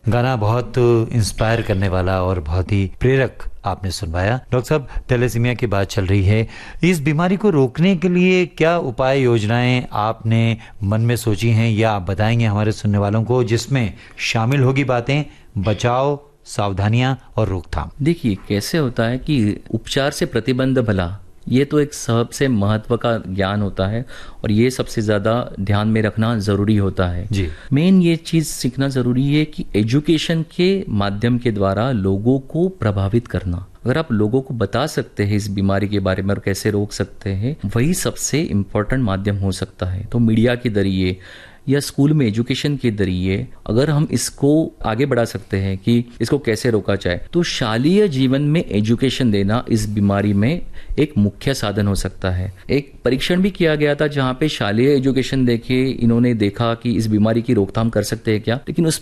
गाना बहुत इंस्पायर करने वाला और बहुत ही प्रेरक आपने सुनवाया। डॉक्टर साहब, थैलेसीमिया की बात चल रही है, इस बीमारी को रोकने के लिए क्या उपाय योजनाएं आपने मन में सोची हैं या आप बताएंगे हमारे सुनने वालों को, जिसमें शामिल होगी बातें बचाव, सावधानियां और रोकथाम? देखिए, कैसे होता है कि उपचार से प्रतिबंध भला, ये तो एक सबसे महत्व का ज्ञान होता है और ये सबसे ज़्यादा ध्यान में रखना ज़रूरी होता है जी। मेन ये चीज़ सीखना ज़रूरी है कि एजुकेशन के माध्यम के द्वारा लोगों को प्रभावित करना। अगर आप लोगों को बता सकते हैं इस बीमारी के बारे में और कैसे रोक सकते हैं, वही सबसे इम्पोर्टेंट माध्यम हो सकता है। तो मीडिया के जरिए या स्कूल में एजुकेशन के जरिए अगर हम इसको आगे बढ़ा सकते हैं कि इसको कैसे रोका जाए, तो शालेय जीवन में एजुकेशन देना इस बीमारी में एक मुख्य साधन हो सकता है। एक परीक्षण भी किया गया था जहां पे शालेय एजुकेशन देखे इन्होंने देखा कि इस बीमारी की रोकथाम कर सकते हैं क्या, लेकिन उसमें